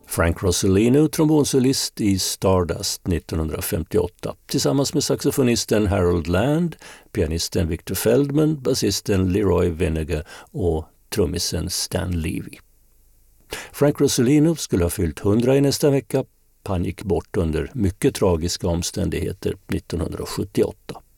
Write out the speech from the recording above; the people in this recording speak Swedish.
Frank Rossellino, trombonsolist i Stardust 1958, tillsammans med saxofonisten Harold Land, pianisten Victor Feldman, basisten Leroy Vinnegar och trummisen Stan Levy. Frank Rossellino skulle ha fyllt 100 i nästa vecka. Han gick bort under mycket tragiska omständigheter 1978.